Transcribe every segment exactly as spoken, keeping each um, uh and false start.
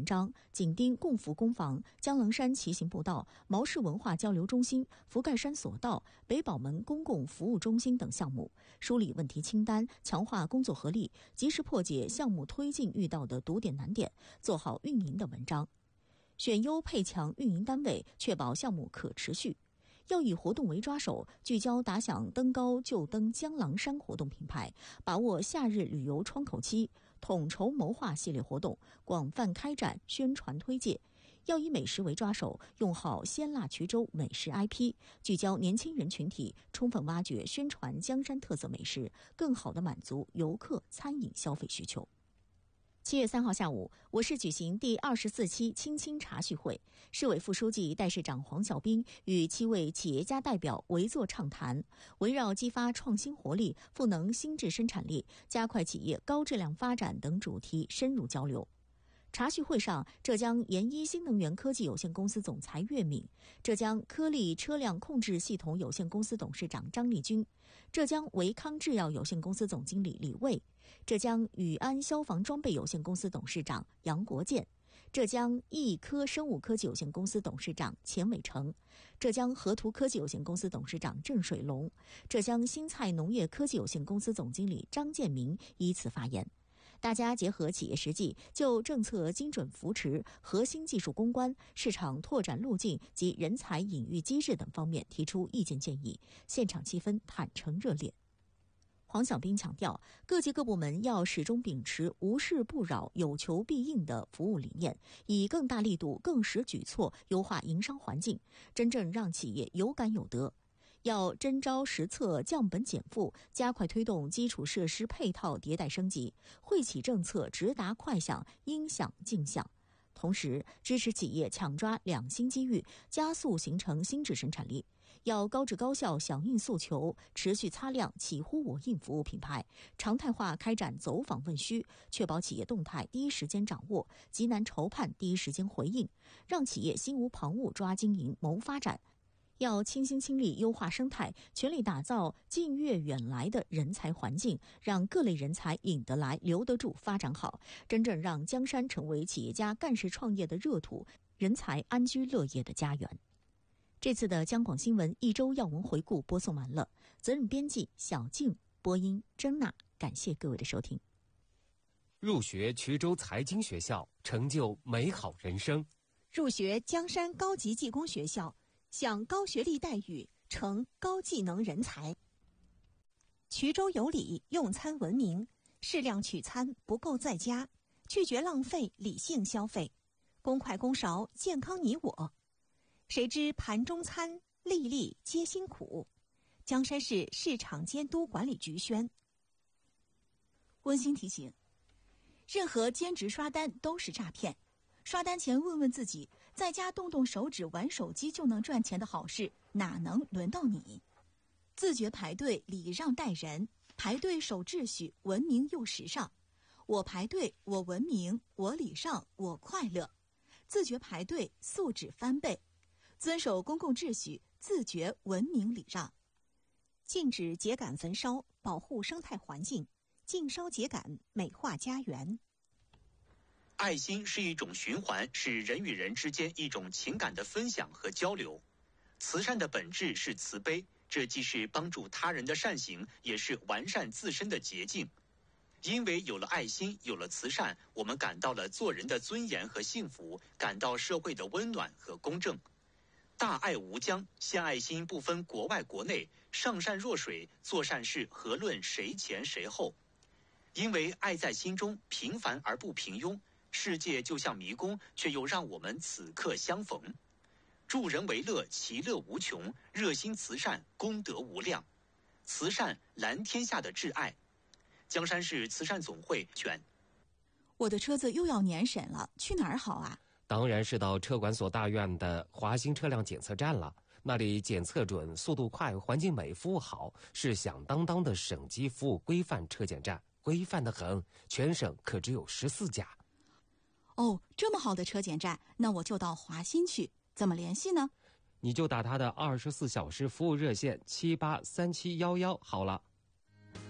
章，紧盯共福工房、江棱山骑行步道、毛氏文化交流中心、福盖山索道、北宝门公共服务中心等项目，梳理问题清单，强化工作合力，及时破解项目推进遇到的堵点难点，做好运营的文章。选优配强运营单位，确保项目可持续。要以活动为抓手，聚焦打响登高就登江郎山活动品牌，把握夏日旅游窗口期，统筹谋划系列活动，广泛开展宣传推介。要以美食为抓手，用好鲜辣衢州美食 I P， 聚焦年轻人群体，充分挖掘宣传江山特色美食，更好地满足游客餐饮消费需求。七月三号下午，我市举行第二十四期青青茶叙会，市委副书记、代市长黄小兵与七位企业家代表围坐畅谈，围绕激发创新活力、赋能新质生产力、加快企业高质量发展等主题深入交流。茶叙会上，浙江研一新能源科技有限公司总裁岳敏，浙江科力车辆控制系统有限公司董事长张立军，浙江维康制药有限公司总经理李卫，浙江宇安消防装备有限公司董事长杨国建，浙江益科生物科技有限公司董事长钱伟成，浙江河图科技有限公司董事长郑水龙，浙江新菜农业科技有限公司总经理张建明依次发言。大家结合企业实际，就政策精准扶持、核心技术攻关、市场拓展路径及人才引育机制等方面提出意见建议，现场气氛坦诚热烈。黄小兵强调，各级各部门要始终秉持无事不扰、有求必应的服务理念，以更大力度、更实举措优化营商环境，真正让企业有感有得。要真招实策、降本减负，加快推动基础设施配套迭代升级，惠企政策直达快响、应响尽响。同时，支持企业抢抓两新机遇，加速形成新质生产力。要高质高效响应诉求，持续擦亮企呼我应服务品牌，常态化开展走访问需，确保企业动态第一时间掌握，急难筹盼第一时间回应，让企业心无旁骛抓经营、谋发展。要倾心倾力优化生态，全力打造近悦远来的人才环境，让各类人才引得来、留得住、发展好，真正让江山成为企业家干事创业的热土，人才安居乐业的家园。这次的江广新闻一周要闻回顾播送完了，责任编辑小静，播音甄娜，感谢各位的收听。 入学衢州财经学校，成就美好人生； 入学江山高级技工学校，享高学历待遇，成高技能人才。衢州有礼，用餐文明，适量取餐，不够在家，拒绝浪费，理性消费，公筷公勺，健康你我。谁知盘中餐，粒粒皆辛苦。江山市市场监督管理局宣。温馨提醒：任何兼职刷单都是诈骗。刷单前问问自己，在家动动手指玩手机就能赚钱的好事，哪能轮到你？自觉排队，礼让待人，排队守秩序，文明又时尚。我排队，我文明，我礼让，我快乐。自觉排队，素质翻倍。遵守公共秩序，自觉文明礼让。禁止秸秆焚烧，保护生态环境。禁烧秸秆，美化家园。 爱心是一种循环，是人与人之间一种情感的分享和交流。慈善的本质是慈悲，这既是帮助他人的善行，也是完善自身的捷径。因为有了爱心，有了慈善，我们感到了做人的尊严和幸福，感到社会的温暖和公正。大爱无疆，献爱心不分国外国内，上善若水，做善事何论谁前谁后。因为爱在心中，平凡而不平庸。世界就像迷宫，却又让我们此刻相逢。助人为乐，其乐无穷；热心慈善，功德无量。慈善蓝天下的挚爱。江山市慈善总会全。 我的车子又要年审了，去哪儿好啊？ 当然是到车管所大院的华新车辆检测站了，那里检测准、速度快、环境美、服务好，是响当当的省级服务规范车检站，规范得很，全省可只有十四家。 哦，这么好的车检站，那我就到华新去，怎么联系呢？ 你就打他的二十四小时服务热线七八三七幺幺好了。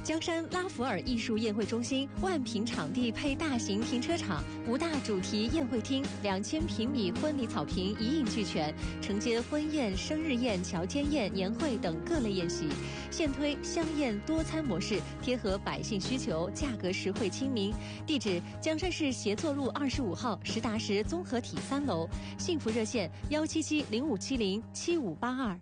江山拉弗尔艺术宴会中心万平场地配大型停车场，五大主题宴会厅，两千平米婚礼草坪一应俱全，承接婚宴、生日宴、乔间宴、年会等各类宴席。现推香宴多餐模式，贴合百姓需求，价格实惠亲民。地址：江山市协作路二十五号实达实综合体三楼。幸福热线：幺七七零五七零七五八二。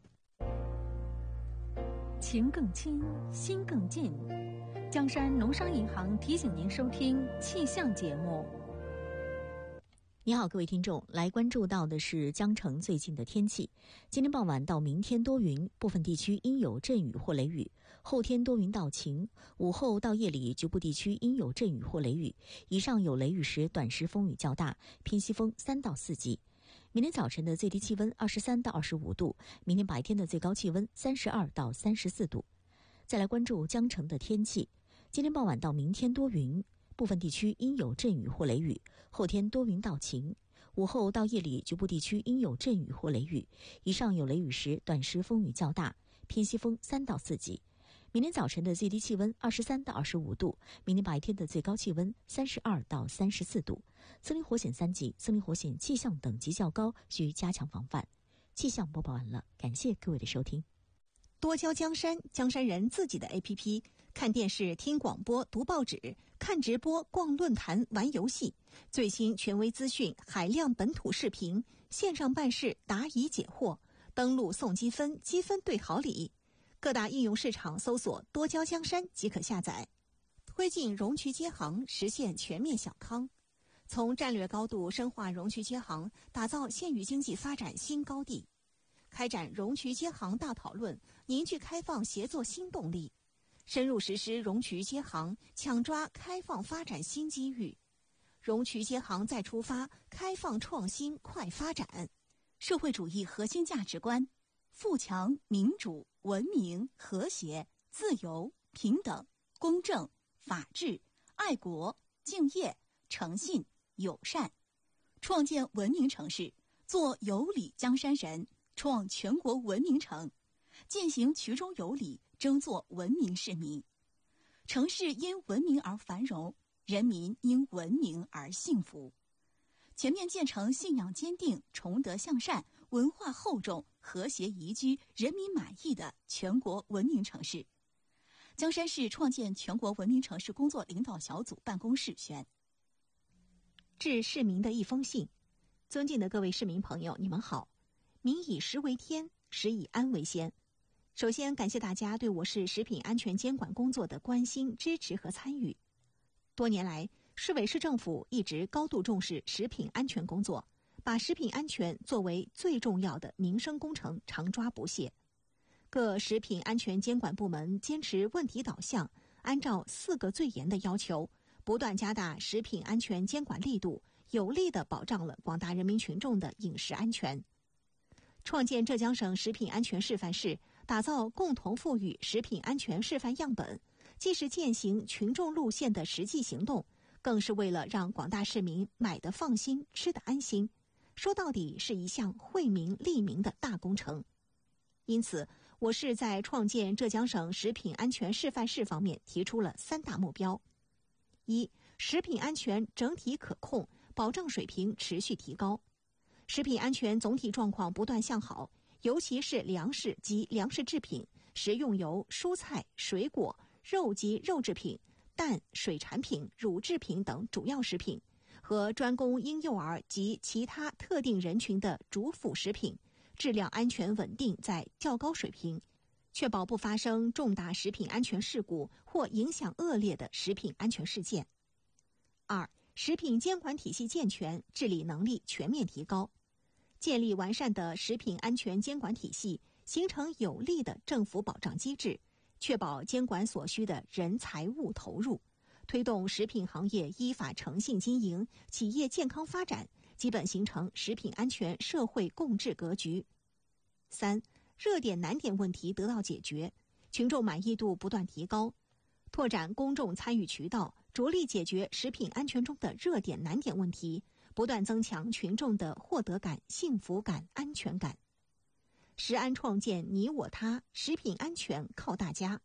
情更亲，心更近。江山农商银行提醒您收听气象节目。 你好，各位听众，来关注到的是江城最近的天气。今天傍晚到明天多云，部分地区阴有阵雨或雷雨；后天多云到晴，午后到夜里局部地区阴有阵雨或雷雨，以上有雷雨时短时风雨较大，偏西风三到四级。明天早晨的最低气温二十三到二十五度，明天白天的最高气温三十二到三十四度。再来关注江城的天气，今天傍晚到明天多云，部分地区阴有阵雨或雷雨，后天多云到晴，午后到夜里局部地区阴有阵雨或雷雨，以上有雷雨时短时风雨较大，偏西风三到四级。明天早晨的最低气温二十三到二十五度，明天白天的最高气温三十二到三十四度。森林火险三级，森林火险气象等级较高，需加强防范。气象播报完了，感谢各位的收听。 多交江山，江山人自己的 A P P， 看电视、听广播、读报纸，看直播、逛论坛、玩游戏，最新权威资讯，海量本土视频，线上办事，答疑解惑，登录送积分，积分兑好礼。各大应用市场搜索多交江山即可下载。推进融渠接行，实现全面小康。从战略高度深化融渠接行，打造县域经济发展新高地。开展融渠接行大讨论，凝聚开放协作新动力。深入实施融渠接行，抢抓开放发展新机遇。融渠接行再出发，开放创新快发展。 社会主义核心价值观：富强、民主、文明、和谐、自由、平等、公正、法治、爱国、敬业、诚信、友善，创建文明城市，做有礼江山人，创全国文明城，践行衢中有礼，争做文明市民。城市因文明而繁荣，人民因文明而幸福。全面建成信仰坚定、崇德向善、文化厚重、和谐宜居、人民满意的全国文明城市。江山市创建全国文明城市工作领导小组办公室宣。 致市民的一封信。尊敬的各位市民朋友，你们好。民以食为天，食以安为先。首先感谢大家对我市食品安全监管工作的关心、支持和参与。多年来，市委市政府一直高度重视食品安全工作，把食品安全作为最重要的民生工程，常抓不懈。各食品安全监管部门坚持问题导向，按照四个最严的要求，不断加大食品安全监管力度，有力地保障了广大人民群众的饮食安全。创建浙江省食品安全示范市，打造共同富裕食品安全示范样本，既是践行群众路线的实际行动，更是为了让广大市民买得放心、吃得安心。说到底是一项惠民利民的大工程。因此，我市在创建浙江省食品安全示范市方面提出了三大目标：一、食品安全整体可控，保障水平持续提高。食品安全总体状况不断向好，尤其是粮食及粮食制品、食用油、蔬菜、水果、肉及肉制品、蛋、水产品、乳制品等主要食品和专供婴幼儿及其他特定人群的主辅食品，质量安全稳定在较高水平，确保不发生重大食品安全事故或影响恶劣的食品安全事件。二、食品监管体系健全，治理能力全面提高，建立完善的食品安全监管体系，形成有力的政府保障机制，确保监管所需的人财物投入，推动食品行业依法诚信经营，企业健康发展，基本形成食品安全社会共治格局。三、热点难点问题得到解决，群众满意度不断提高，拓展公众参与渠道，着力解决食品安全中的热点难点问题，不断增强群众的获得感、幸福感、安全感。食安创建你我他，食品安全靠大家。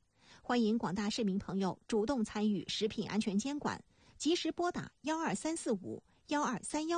欢迎广大市民朋友主动参与食品安全监管，及时拨打幺二三四五幺二三幺。